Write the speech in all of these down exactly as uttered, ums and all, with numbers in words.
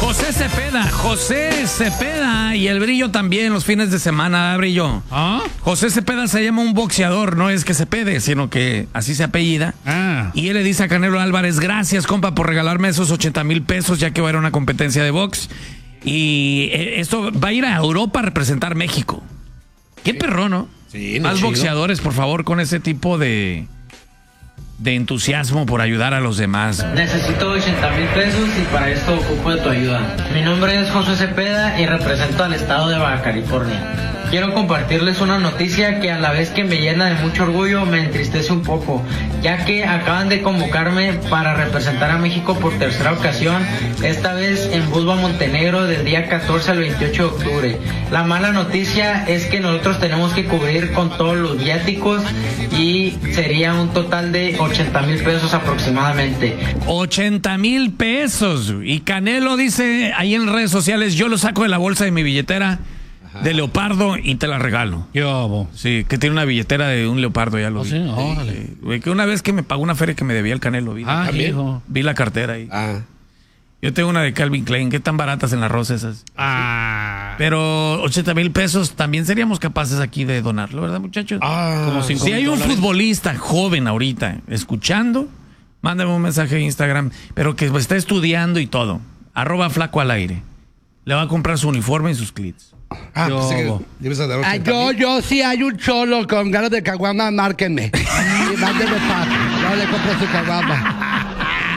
José Cepeda, José Cepeda y el Brillo también los fines de semana, Brillo. ¿Ah? José Cepeda se llama un boxeador, no es que se pede, sino que así se apellida. Ah. Y él le dice a Canelo Álvarez, gracias, compa, por regalarme esos ochenta mil pesos, ya que va a ir a una competencia de box. Y esto va a ir a Europa a representar México. Qué sí. perro, ¿no? Sí, no Más chido. boxeadores, por favor, con ese tipo de... de entusiasmo por ayudar a los demás. Necesito ochenta mil pesos y para esto ocupo de tu ayuda. Mi nombre es José Cepeda y represento al estado de Baja California. Quiero compartirles una noticia que a la vez que me llena de mucho orgullo me entristece un poco, ya que acaban de convocarme para representar a México por tercera ocasión, esta vez en Budva, Montenegro, del día catorce al veintiocho de octubre. La mala noticia es que nosotros tenemos que cubrir con todos los viáticos y sería un total de ochenta mil pesos aproximadamente. ochenta mil pesos. Y Canelo dice ahí en redes sociales, yo lo saco de la bolsa de mi billetera de leopardo y te la regalo. Yo, sí, que tiene una billetera de un leopardo, ya lo ¿Oh, vi. sí? Órale. Sí, que una vez que me pagó una feria que me debía el Canelo, vi, Ah, vi, hijo. vi la cartera ahí. Ah. Yo tengo una de Calvin Klein, ¿qué tan baratas en la rosa esas? Ah. Pero ochenta mil pesos también seríamos capaces aquí de donarlo, ¿verdad, muchachos? Ah. Como cinco Si hay un dólares. futbolista joven ahorita escuchando, mándame un mensaje de Instagram, pero que está estudiando y todo. Arroba Flaco al aire. Le va a comprar su uniforme y sus clits. Ah, Yo- pensé que le ibas a dar Ah, ochenta yo, mil. yo, si hay un cholo con ganas de caguama, márquenme. Y mándenme pack. Yo le compro su caguama.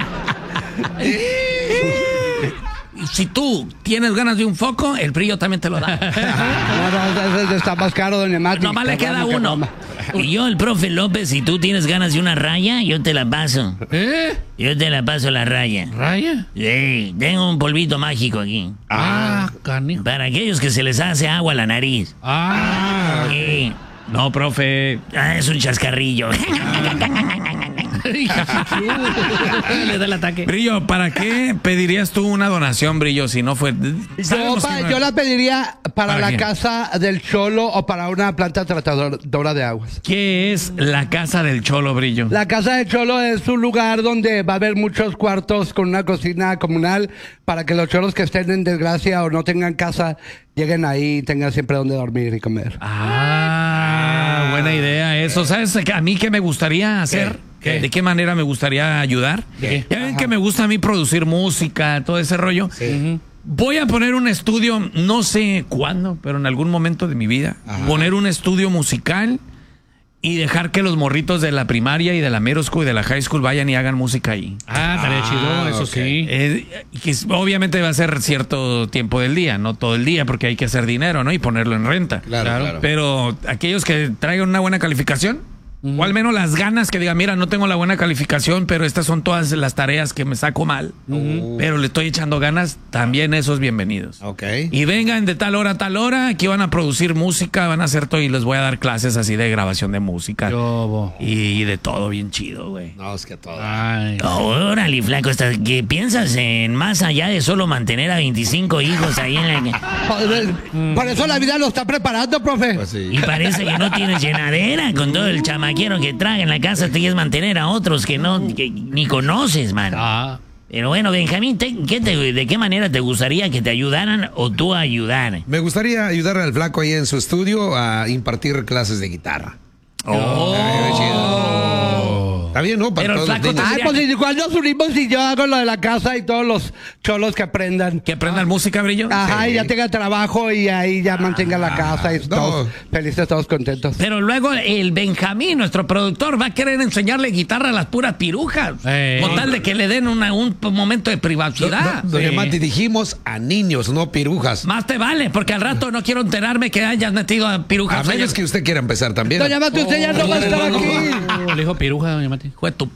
Si tú tienes ganas de un foco, el Brillo también te lo da. No, no, ese está más caro, doña Mati. Nomás le queda Caguama, uno. caguama. Y yo, el profe López, si tú tienes ganas de una raya, yo te la paso. ¿Eh? Yo te la paso la raya. ¿Raya? Sí, tengo un polvito mágico aquí. Ah, canijo. Para aquellos que se les hace agua a la nariz. Ah. Sí. No, profe. Ah, es un chascarrillo. Le da el ataque. Brillo, ¿para qué pedirías tú una donación, Brillo, si no fue... Yo, Sabemos pa- que no- yo la pediría para, ¿Para la qué? casa del cholo o para una planta tratadora de aguas. ¿Qué es la casa del Cholo, Brillo? La casa del cholo es un lugar donde va a haber muchos cuartos con una cocina comunal para que los cholos que estén en desgracia o no tengan casa lleguen ahí y tengan siempre donde dormir y comer. Ah, buena idea eso. ¿Sabes a mí qué me gustaría hacer? ¿Qué? ¿De qué manera me gustaría ayudar? ¿De qué? Ya ven que me gusta a mí producir música, todo ese rollo. Sí. Voy a poner un estudio, no sé cuándo, pero en algún momento de mi vida, Ajá. poner un estudio musical y dejar que los morritos de la primaria y de la middle school y de la high school vayan y hagan música ahí. Ah, estaría Ah, chido, eso ok. sí. Eh, que es- obviamente va a ser cierto tiempo del día, no todo el día, porque hay que hacer dinero, ¿no? Y ponerlo en renta. Claro, Claro. claro. Pero aquellos que traigan una buena calificación, o al menos las ganas que digan, mira, no tengo la buena calificación, pero estas son todas las tareas que me saco mal, pero le estoy echando ganas, también esos bienvenidos. Ok. Y vengan de tal hora a tal hora, aquí van a producir música, van a hacer todo y les voy a dar clases así de grabación de música. Yo, bo. Y de todo bien chido, güey. No, es que todo. Ay. Órale, flaco, hasta que piensas en más allá de solo mantener a veinticinco hijos ahí en la... Joder, Por eso la vida lo está preparando, profe. Pues sí. Y parece que no tienes llenadera con todo el chamaquero que traga en la casa, te quieres mantener a otros que no, que ni conoces, man. Ah. Pero bueno, Benjamín, te- ¿qué te- ¿de qué manera te gustaría que te ayudaran o tú ayudar? Me gustaría ayudar al flaco ahí en su estudio a impartir clases de guitarra. Ay, chido. Está bien, ¿no? Para Pero el todos los flaco niños. Ay, pues igual nos unimos y yo hago lo de la casa y todos los cholos que aprendan. Que aprendan música, Brillo. Ajá, Sí. y ya tenga trabajo y ahí ya mantenga la casa y no. todos felices, todos contentos. Pero luego el Benjamín, nuestro productor, va a querer enseñarle guitarra a las puras pirujas. Eh. Con tal de que le den una- un momento de Do- privacidad. do- Doña Sí. Mati, dijimos a niños, no pirujas. Más te vale, porque al rato no quiero enterarme que hayas metido a A pirujas. menos que usted quiera empezar también. Doña Mati, usted ya no va a estar aquí. Oh, le dijo piruja, doña Mati. Fue tu...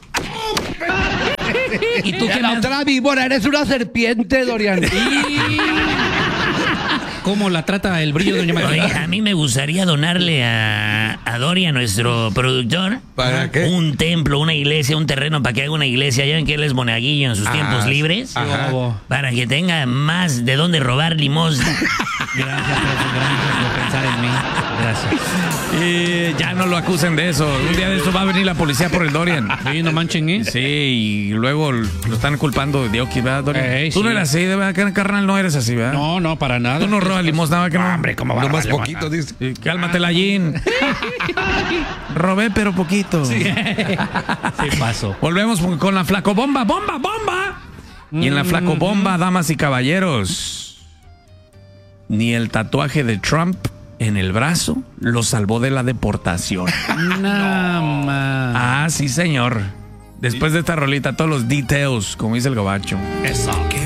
¿Y tú Ya qué la me has- otra víbora, eres una serpiente, Dorian. ¿Cómo la trata el Brillo, doña Mati? Oye, a mí me gustaría donarle a, a Doria, nuestro productor, ¿Para qué? un templo, una iglesia, un terreno para que haga una iglesia. Ya ven que él es monaguillo en sus Ah, tiempos libres. ajá. Para que tenga más de dónde robar limosna. Gracias, profe, gracias por pensar en mí. Gracias. Y ya no lo acusen de eso. Un día de eso va a venir la policía por el Dorian. Sí, no manchen, ¿eh? Sí, y luego lo están culpando de Oki, ¿verdad, Dorian? Ey, Tú sí. no eres así, ¿verdad, carnal? No eres así, ¿verdad? No, no, para nada. Tú no robas limosna, ¿verdad que no? Hombre, ¿cómo va a Nomás robar poquito, limosna? dice. Sí, cálmate, la Jean. Robé, pero poquito. Sí pasó. Volvemos con la flacobomba, bomba, bomba. Y en la flacobomba, damas y caballeros, ni el tatuaje de Trump en el brazo lo salvó de la deportación. Nada más. Ah, sí, señor. Después de esta rolita, todos los details, como dice el gabacho. Eso.